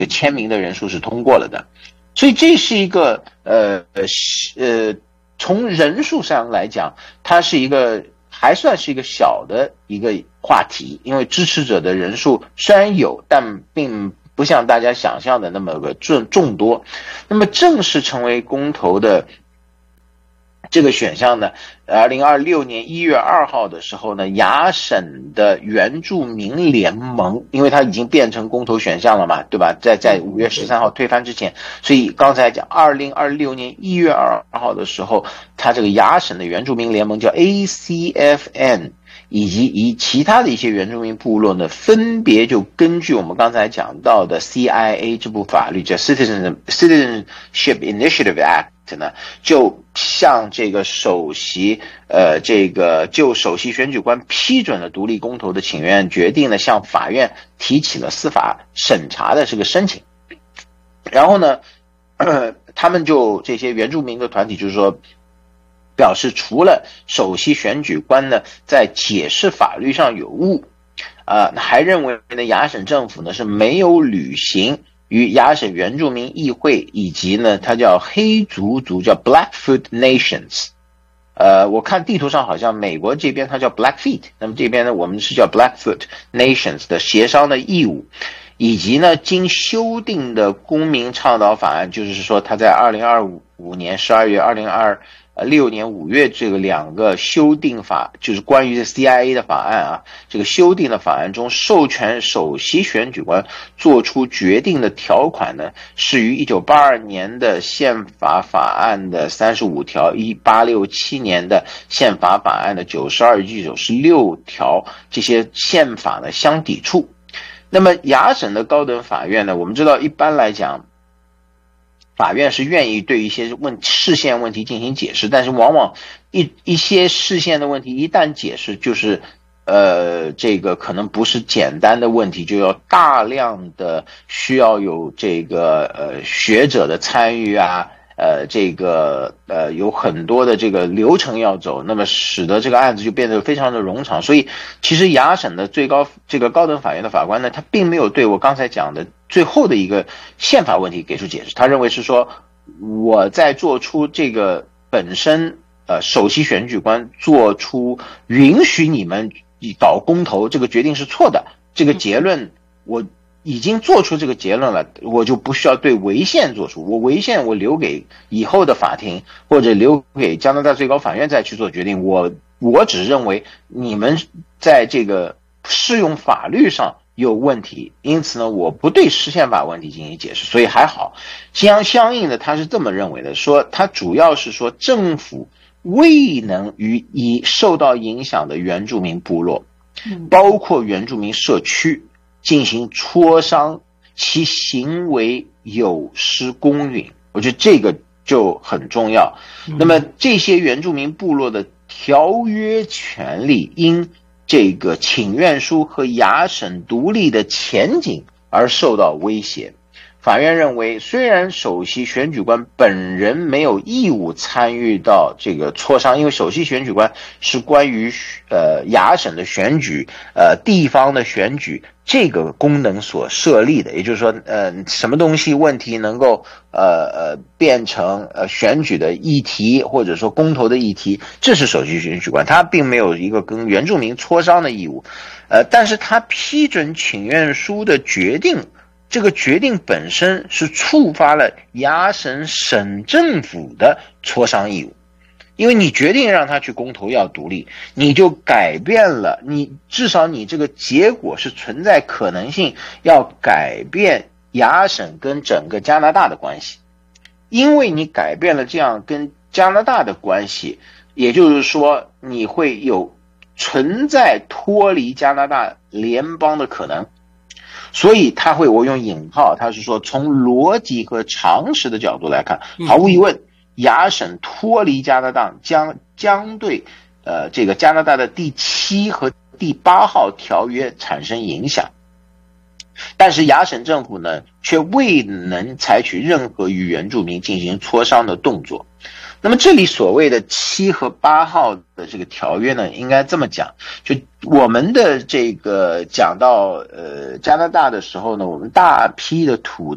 签名的人数是通过了的。所以这是一个从人数上来讲，它是一个还算是一个小的一个话题，因为支持者的人数虽然有，但并不像大家想象的那么个众多。那么正式成为公投的这个选项呢，2026年1月2号的时候呢，亚省的原住民联盟，因为它已经变成公投选项了嘛，对吧？在5月13号推翻之前，所以刚才讲2026年1月2号的时候，它这个亚省的原住民联盟叫 ACFN， 以及其他的一些原住民部落呢，分别就根据我们刚才讲到的 CIA 这部法律叫 Citizenship Initiative Act 呢，就向这个首席就首席选举官批准了独立公投的请愿决定呢，向法院提起了司法审查的这个申请。然后呢，他们就这些原住民的团体就是说，表示除了首席选举官呢在解释法律上有误，还认为呢亚省政府呢是没有履行与亚省原住民议会以及呢它叫黑族族叫 Blackfoot Nations，我看地图上好像美国这边它叫 Blackfeet， 那么这边呢我们是叫 Blackfoot Nations 的协商的义务，以及呢经修订的公民倡导法案，就是说它在2025年12月2026年5月这个两个修订法，就是关于 CIA 的法案啊，这个修订的法案中授权首席选举官做出决定的条款呢，是于1982年的宪法法案的35条，1867年的宪法法案的92及96条这些宪法呢相抵触。那么亚省的高等法院呢，我们知道一般来讲法院是愿意对一些释宪问题进行解释，但是往往一些释宪的问题一旦解释，就是这个可能不是简单的问题，就要大量的需要有这个学者的参与啊，有很多的这个流程要走，那么使得这个案子就变得非常的冗长。所以其实亚省的高等法院的法官呢，他并没有对我刚才讲的最后的一个宪法问题给出解释，他认为是说我在做出这个本身首席选举官做出允许你们搞公投这个决定是错的，这个结论我已经做出这个结论了，我就不需要对违宪做出，我违宪我留给以后的法庭或者留给加拿大最高法院再去做决定，我只认为你们在这个适用法律上有问题，因此呢我不对宪法问题进行解释，所以还好。相应的他是这么认为的，说他主要是说政府未能与已受到影响的原住民部落，包括原住民社区进行磋商，其行为有失公允，我觉得这个就很重要。那么这些原住民部落的条约权利因这个请愿书和亚省独立的前景而受到威胁。法院认为，虽然首席选举官本人没有义务参与到这个磋商，因为首席选举官是关于亚省的选举、地方的选举这个功能所设立的，也就是说，什么东西问题能够变成选举的议题，或者说公投的议题，这是首席选举官，他并没有一个跟原住民磋商的义务，但是他批准请愿书的决定。这个决定本身是触发了亚省省政府的磋商义务，因为你决定让他去公投要独立，你就改变了，至少你这个结果是存在可能性要改变亚省跟整个加拿大的关系，因为你改变了这样跟加拿大的关系，也就是说你会有存在脱离加拿大联邦的可能。所以他会，我用引号，他是说从逻辑和常识的角度来看，毫无疑问，亚省脱离加拿大将对这个加拿大的第7和第8号条约产生影响。但是亚省政府呢，却未能采取任何与原住民进行磋商的动作。那么这里所谓的7和8号的这个条约呢，应该这么讲，就我们的这个讲到加拿大的时候呢，我们大批的土